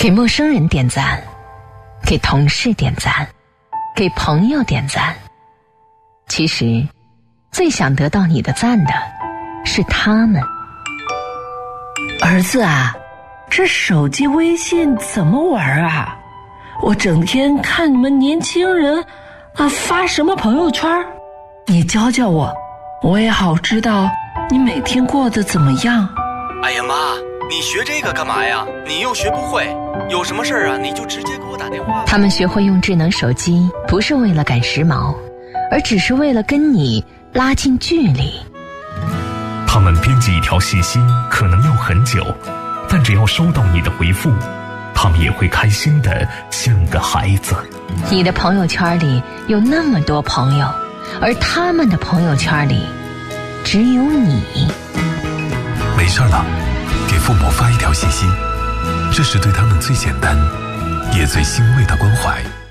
给陌生人点赞，给同事点赞，给朋友点赞。其实最想得到你的赞的是他们。 儿子啊，这手机微信怎么玩啊？我整天看你们年轻人发什么朋友圈，你教教我，我也好知道你每天过得怎么样。 哎呀妈，你学这个干嘛呀？你又学不会，有什么事啊你就直接给我打电话。 他们学会用智能手机，不是为了赶时髦，而只是为了跟你拉近距离。 他们编辑一条信息可能要很久，但只要收到你的回复，他们也会开心的像个孩子。 你的朋友圈里有那么多朋友，而他们的朋友圈里只有你。 没事了，给父母发一条信息，这是对他们最简单也最欣慰的关怀。